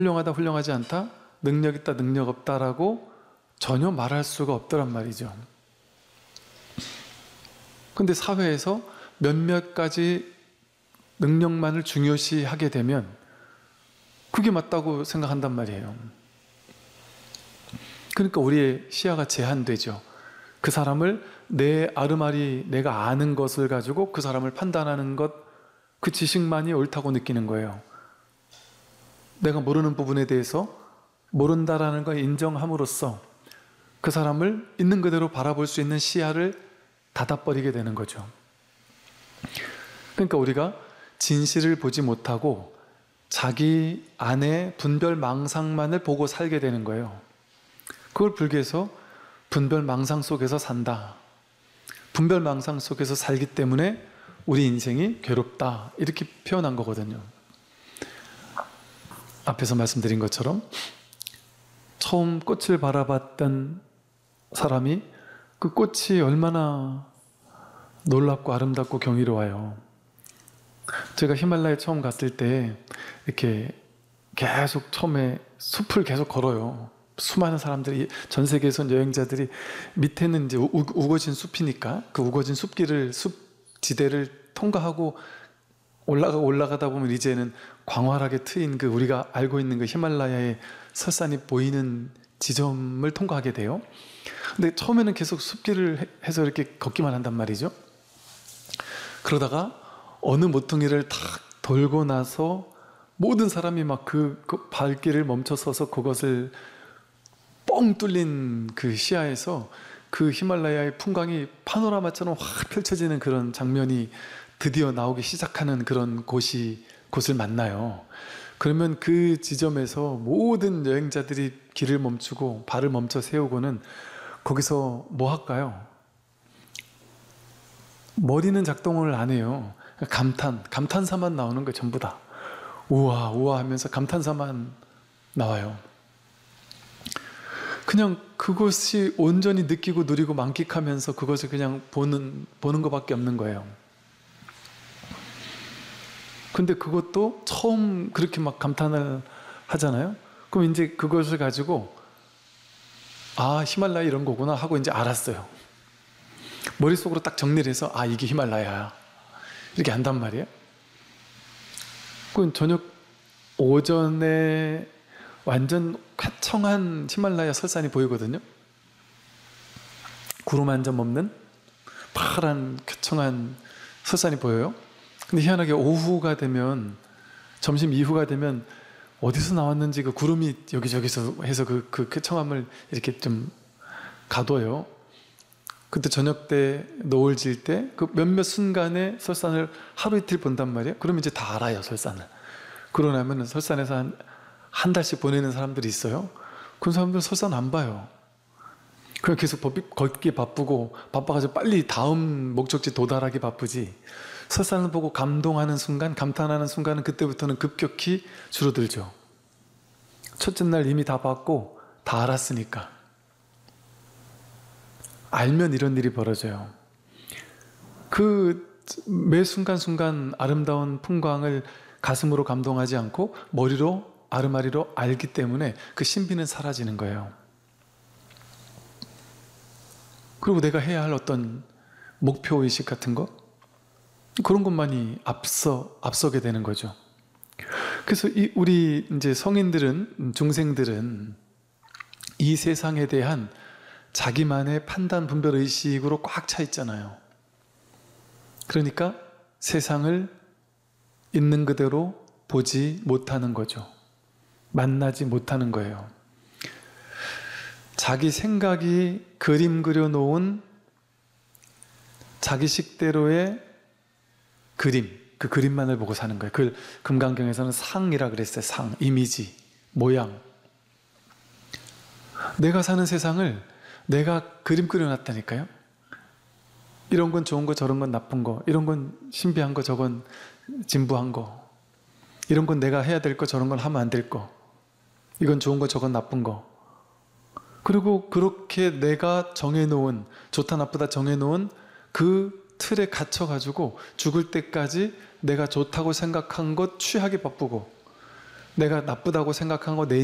훌륭하다, 훌륭하지 않다, 능력 있다, 능력 없다라고 전혀 말할 수가 없더란 말이죠. 근데 사회에서 몇몇 가지 능력만을 중요시하게 되면 그게 맞다고 생각한단 말이에요. 그러니까 우리의 시야가 제한되죠. 그 사람을 내 아르마리, 내가 아는 것을 가지고 그 사람을 판단하는 것, 그 지식만이 옳다고 느끼는 거예요. 내가 모르는 부분에 대해서 모른다라는 걸 인정함으로써 그 사람을 있는 그대로 바라볼 수 있는 시야를 닫아버리게 되는 거죠. 그러니까 우리가 진실을 보지 못하고 자기 안에 분별망상만을 보고 살게 되는 거예요. 그걸 불교에서 분별망상 속에서 산다. 분별망상 속에서 살기 때문에 우리 인생이 괴롭다. 이렇게 표현한 거거든요. 앞에서 말씀드린 것처럼 처음 꽃을 바라봤던 사람이 그 꽃이 얼마나 놀랍고 아름답고 경이로워요. 제가 히말라야 처음 갔을 때 이렇게 계속 처음에 숲을 계속 걸어요. 수많은 사람들이, 전 세계에서 여행자들이, 밑에는 이제 우거진 숲이니까 그 우거진 숲길을, 숲지대를 통과하고 올라가다 보면 이제는 광활하게 트인 그 우리가 알고 있는 그 히말라야의 설산이 보이는 지점을 통과하게 돼요. 근데 처음에는 계속 숲길을 해서 이렇게 걷기만 한단 말이죠. 그러다가 어느 모퉁이를 탁 돌고 나서 모든 사람이 막 그 발길을 멈춰서서 그것을 뻥 뚫린 그 시야에서 그 히말라야의 풍광이 파노라마처럼 확 펼쳐지는 그런 장면이 드디어 나오기 시작하는 그런 곳을 만나요. 그러면 그 지점에서 모든 여행자들이 길을 멈추고 발을 멈춰 세우고는 거기서 뭐 할까요? 머리는 작동을 안 해요. 감탄사만 나오는 거예요. 전부 다 우와 우와 하면서 감탄사만 나와요. 그냥 그것이 온전히 느끼고 누리고 만끽하면서 그것을 그냥 보는 것밖에 없는 거예요. 근데 그것도 처음 그렇게 막 감탄을 하잖아요. 그럼 이제 그것을 가지고 아, 히말라야 이런 거구나 하고 이제 알았어요. 머릿속으로 딱 정리를 해서 아, 이게 히말라야야 이렇게 한단 말이에요. 그럼 저녁 오전에 완전 화청한 히말라야 설산이 보이거든요. 구름 한 점 없는 파란 쾌청한 설산이 보여요. 근데 희한하게 오후가 되면, 점심 이후가 되면 어디서 나왔는지 그 구름이 여기저기서 해서 그 쾌청함을 이렇게 좀 가둬요. 그때 저녁 때, 노을 질 때 그 몇몇 순간에 설산을 하루 이틀 본단 말이에요. 그러면 이제 다 알아요, 설산을. 그러고 나면 설산에서 한 달씩 보내는 사람들이 있어요. 그런 사람들은 설산 안 봐요. 그냥 계속 걷기 바쁘고 바빠가지고 빨리 다음 목적지 도달하기 바쁘지, 설산을 보고 감동하는 순간, 감탄하는 순간은 그때부터는 급격히 줄어들죠. 첫째 날 이미 다 봤고 다 알았으니까. 알면 이런 일이 벌어져요. 그 매 순간순간 아름다운 풍광을 가슴으로 감동하지 않고 머리로, 아르마리로 알기 때문에 그 신비는 사라지는 거예요. 그리고 내가 해야 할 어떤 목표의식 같은 거, 그런 것만이 앞서게 되는 거죠. 그래서 우리 이제 성인들은, 중생들은 이 세상에 대한 자기만의 판단, 분별 의식으로 꽉 차 있잖아요. 그러니까 세상을 있는 그대로 보지 못하는 거죠. 만나지 못하는 거예요. 자기 생각이 그림 그려놓은 자기 식대로의 그림, 그 그림만을 보고 사는 거예요. 그 금강경에서는 상이라 그랬어요. 상, 이미지, 모양. 내가 사는 세상을 내가 그림 그려놨다니까요. 이런 건 좋은 거, 저런 건 나쁜 거, 이런 건 신비한 거, 저건 진부한 거, 이런 건 내가 해야 될 거, 저런 건 하면 안 될 거, 이건 좋은 거, 저건 나쁜 거. 그리고 그렇게 내가 정해놓은, 좋다 나쁘다 정해놓은 그 틀에 갇혀가지고 죽을 때까지 내가 좋다고 생각한 것 취하기 바쁘고, 내가 나쁘다고 생각한 거 내